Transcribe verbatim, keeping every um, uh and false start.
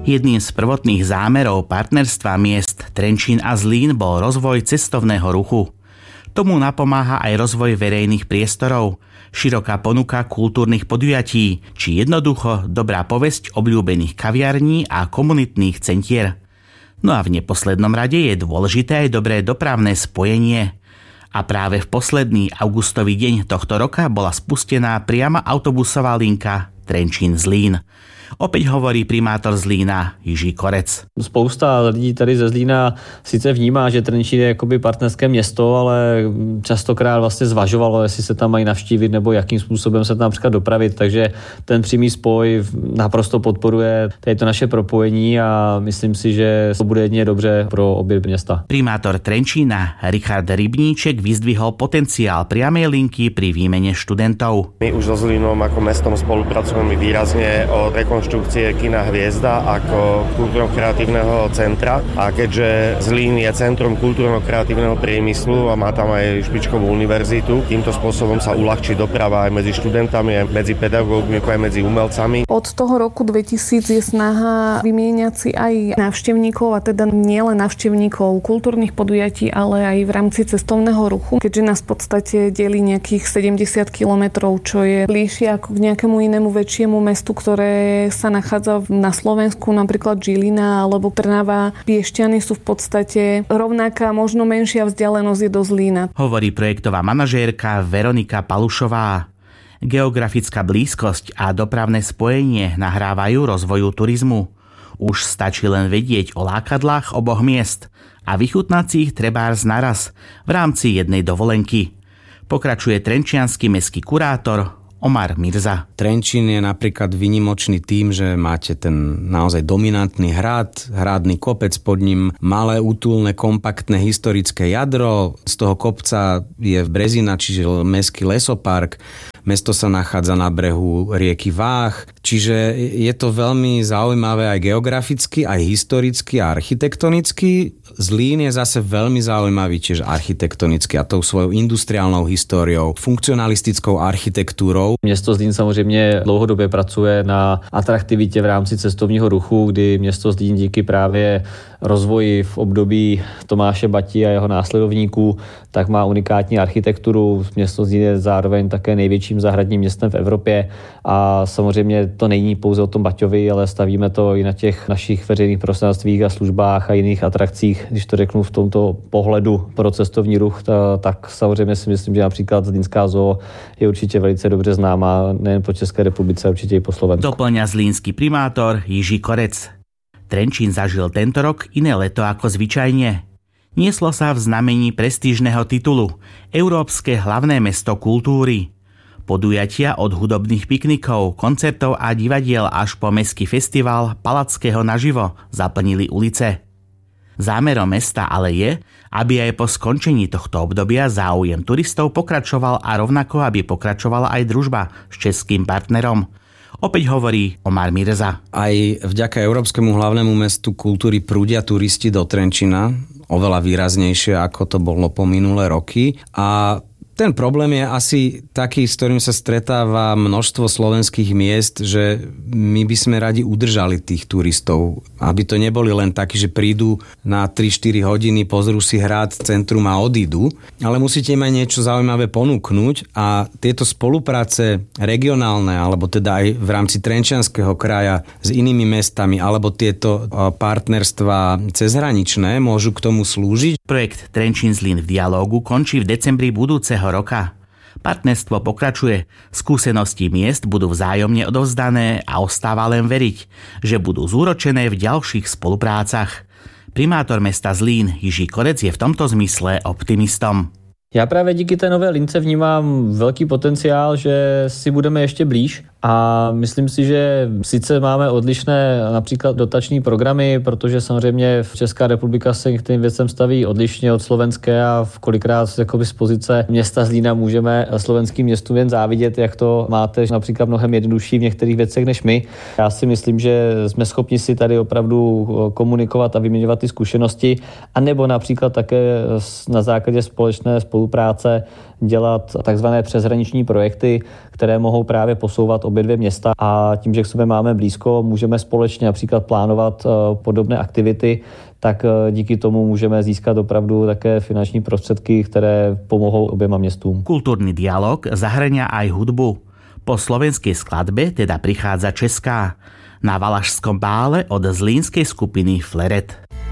Jedným z prvotných zámerov partnerstva miest Trenčín a Zlín bol rozvoj cestovného ruchu. Tomu napomáha aj rozvoj verejných priestorov, široká ponuka kultúrnych podujatí, či jednoducho dobrá povesť obľúbených kaviarní a komunitných centier. No a v neposlednom rade je dôležité aj dobré dopravné spojenie. A práve v posledný augustový deň tohto roka bola spustená priama autobusová linka Trenčín-Zlín. Opäť hovorí primátor Zlína Jiří Korec. Spousta lidí tady ze Zlína sice vnímá, že Trenčín je jakoby partnerské město, ale častokrát vlastně zvažovalo, jestli se tam mají navštívit nebo jakým způsobem se tam například dopravit, takže ten přímý spoj naprosto podporuje tady to naše propojení a myslím si, že to bude jedně dobře pro obě města. Primátor Trenčína Richard Rybníček vyzdvihol potenciál priamej linky pri výmene študentov. My už so Zlínom ako mestom spolupracujeme výrazne o rekonštrukcie kina Hviezda ako kultúrno-kreatívneho centra a keďže Zlín je centrom kultúrno-kreatívneho priemyslu a má tam aj špičkovú univerzitu, týmto spôsobom sa uľahčí doprava aj medzi študentami, aj medzi pedagógmi, aj medzi umelcami. Od toho roku dvetisíc je snaha vymieňať si aj návštevníkov, a teda nielen návštevníkov kultúrnych podujatí, ale aj v rámci cestovného ruchu, keďže nás v podstate delí nejakých sedemdesiat kilometrov, čo je bližšie ako k nejakému inému väčšiemu mestu, ktoré sa nachádza na Slovensku, napríklad Žilina alebo Trnava. Piešťany sú v podstate rovnaká, možno menšia vzdialenosť je do Zlína. Hovorí projektová manažérka Veronika Palušová. Geografická blízkosť a dopravné spojenie nahrávajú rozvoju turizmu. Už stačí len vedieť o lákadlách oboch miest a vychutnať si ich trebárs naraz v rámci jednej dovolenky. Pokračuje trenčiansky mestský kurátor Omar Mirza. Trenčín je napríklad výnimočný tým, že máte ten naozaj dominantný hrad, hrádny kopec, pod ním malé, útulné, kompaktné historické jadro. Z toho kopca je Brezina, čiže mestský lesopark. Mesto sa nachádza na brehu rieky Váh, čiže je to veľmi zaujímavé aj geograficky, aj historicky a architektonicky. Zlín je zase veľmi zaujímavý tiež architektonicky a tou svojou industriálnou históriou, funkcionalistickou architektúrou. Město Zlín samozřejmě dlouhodobě pracuje na atraktivitě v rámci cestovního ruchu, kdy město Zlín díky právě rozvoji v období Tomáše Bati a jeho následovníků tak má unikátní architekturu. Město Zlín je zároveň také největším zahradním městem v Evropě a samozřejmě to není pouze o tom Baťovi, ale stavíme to i na těch našich veřejných prostranstvích a službách a jiných atrakcích. Když to řeknu v tomto pohledu pro cestovní ruch, tak samozřejmě si myslím, že například Zlínská zoo je určitě velice dobře známá nejen po České republice, určitě i po Slovensku. Doplňa zlínsky primátor Jiří Korec. Trenčín zažil tento rok iné leto ako zvyčajne. Nieslo sa v znamení prestížneho titulu Európske hlavné mesto kultúry. Podujatia od hudobných piknikov, koncertov a divadiel až po mestský festival Palackého naživo zaplnili ulice. Zámerom mesta ale je, aby aj po skončení tohto obdobia záujem turistov pokračoval a rovnako aby pokračovala aj družba s českým partnerom. Opäť hovorí Omar Mirza. Aj vďaka Európskemu hlavnému mestu kultúry prúdia turisti do Trenčína oveľa výraznejšie, ako to bolo po minulé roky. A ten problém je asi taký, s ktorým sa stretáva množstvo slovenských miest, že my by sme radi udržali tých turistov, aby to neboli len takí, že prídu na tri štyri hodiny, pozrú si hrad, centrum a odídu, ale musíte im aj niečo zaujímavé ponúknuť a tieto spolupráce regionálne, alebo teda aj v rámci Trenčianskeho kraja s inými mestami, alebo tieto partnerstva cezhraničné môžu k tomu slúžiť. Projekt Trenčín-Zlín v dialógu končí v decembri budúceho roka. Partnerstvo pokračuje, skúsenosti miest budú vzájomne odovzdané a ostáva len veriť, že budú zúročené v ďalších spoluprácach. Primátor mesta Zlín Jiří Korec je v tomto zmysle optimistom. Já právě díky té nové lince vnímám velký potenciál, že si budeme ještě blíž a myslím si, že sice máme odlišné například dotační programy, protože samozřejmě Česká republika se k těm věcem staví odlišně od slovenské a v kolikrát jakoby z pozice města Zlína můžeme slovenským městům jen závidět, jak to máte například mnohem jednodušší v některých věcech než my. Já si myslím, že jsme schopni si tady opravdu komunikovat a vyměňovat ty zkušenosti, anebo například také na základě společné spolupráce dělat takzvané přeshraniční projekty, které mohou právě posouvat obě dvě města a tím, že k sobě máme blízko, můžeme společně například plánovat podobné aktivity, tak díky tomu můžeme získat opravdu také finanční prostředky, které pomohou oběma městům. Kultúrny dialog zahrania aj hudbu. Po slovenskej skladbe teda prichádza česká. Na Valašskom bále od zlínskej skupiny Fleret.